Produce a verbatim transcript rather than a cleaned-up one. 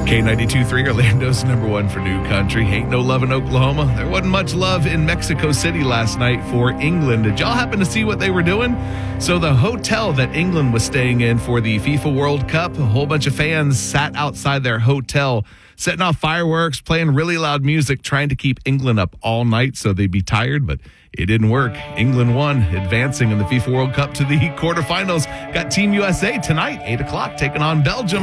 K ninety-two point three, Orlando's number one for new country. Ain't no love in Oklahoma. There wasn't much love in Mexico City last night for England. Did y'all happen to see what they were doing? So the hotel that England was staying in for the FIFA World Cup, a whole bunch of fans sat outside their hotel, setting off fireworks, playing really loud music, trying to keep England up all night so they'd be tired, but it didn't work. England won, advancing in the FIFA World Cup to the quarterfinals. Got Team U S A tonight, eight o'clock, taking on Belgium.